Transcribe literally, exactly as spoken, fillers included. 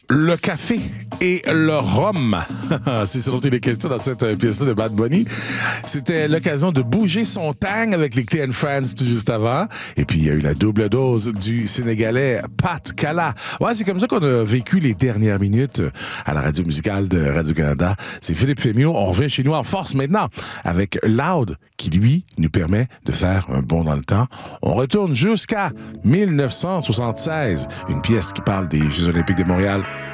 Le café et le rhum. C'est ce dont il est question dans cette pièce-là de Bad Bunny. C'était l'occasion de bouger son tang avec les Clean Friends tout juste avant. Et puis, il y a eu la double dose du Sénégalais Pat Kala. Ouais, c'est comme ça qu'on a vécu les dernières minutes à la radio musicale de Radio-Canada. C'est Philippe Fémiot. On revient chez nous en force maintenant avec Loud, qui, lui, nous permet de faire un bond dans le temps. On retourne jusqu'à mille neuf cent soixante-seize, une pièce qui parle des Jeux olympiques de Montréal.